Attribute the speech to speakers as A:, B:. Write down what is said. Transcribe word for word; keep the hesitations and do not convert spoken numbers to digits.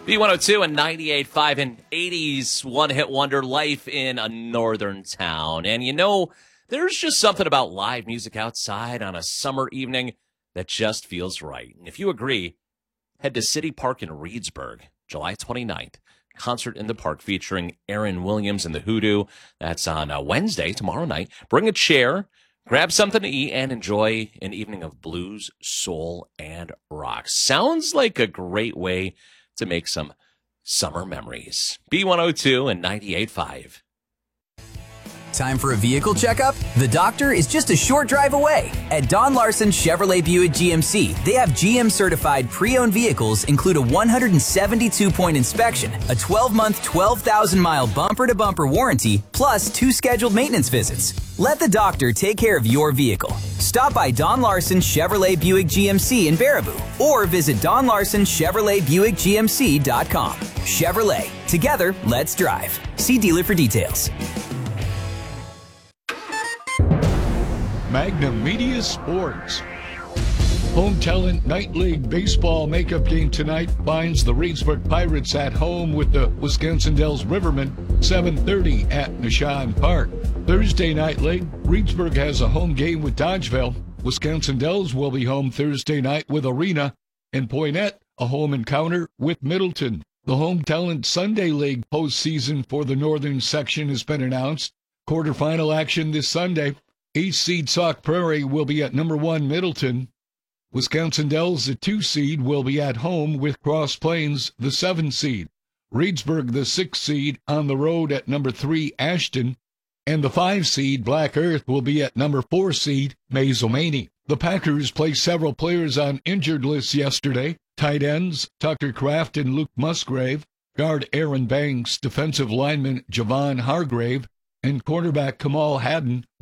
A: B one oh two and ninety-eight point five, an eighties one-hit wonder, Life in a Northern Town. And you know, there's just something about live music outside on a summer evening that just feels right. And if you agree, head to City Park in Reedsburg, July twenty-ninth. Concert in the Park featuring Aaron Williams and the Hoodoo. That's on uh, Wednesday, tomorrow night. Bring a chair, grab something to eat, and enjoy an evening of blues, soul, and rock. Sounds like a great way to make some summer memories. B one oh two and ninety-eight point five.
B: Time for a vehicle checkup? The doctor is just a short drive away. At Don Larson Chevrolet Buick G M C, they have G M-certified pre-owned vehicles include a one hundred seventy-two point inspection, a twelve-month, twelve thousand mile bumper-to-bumper warranty, plus two scheduled maintenance visits. Let the doctor take care of your vehicle. Stop by Don Larson Chevrolet Buick G M C in Baraboo or visit Don Larson Chevrolet Buick G M C dot com. Chevrolet. Together, let's drive. See dealer for details.
C: Magnum Media Sports. Home Talent Night League Baseball makeup game tonight finds the Reedsburg Pirates at home with the Wisconsin Dells Rivermen, seven thirty at Nishan Park. Thursday Night League, Reedsburg has a home game with Dodgeville. Wisconsin Dells will be home Thursday night with Arena. And Poynette, a home encounter with Middleton. The Home Talent Sunday League postseason for the northern section has been announced. Quarterfinal action this Sunday. Eighth seed Sauk Prairie will be at number one Middleton. Wisconsin Dells, the two seed, will be at home with Cross Plains, the seven seed. Reedsburg, the six seed, on the road at number three Ashton. And the five seed Black Earth will be at number four seed Mazomanie. The Packers placed several players on injured lists yesterday. Tight ends Tucker Kraft and Luke Musgrave, guard Aaron Banks, defensive lineman Javon Hargrave, and cornerback Kamal Haddon